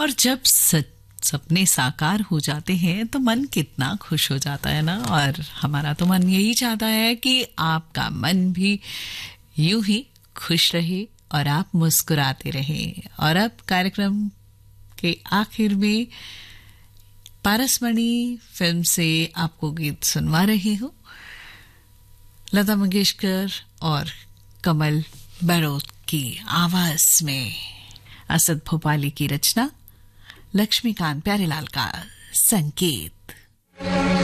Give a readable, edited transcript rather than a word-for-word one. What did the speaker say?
और जब सपने साकार हो जाते हैं तो मन कितना खुश हो जाता है ना। और हमारा तो मन यही चाहता है कि आपका मन भी यूं ही खुश रहे और आप मुस्कुराते रहें। और अब कार्यक्रम के आखिर में पारसमणि फिल्म से आपको गीत सुनवा रही हूँ, लता मंगेशकर और कमल बरोत की आवाज में। असद भोपाली की रचना, लक्ष्मीकांत प्यारेलाल का संगीत।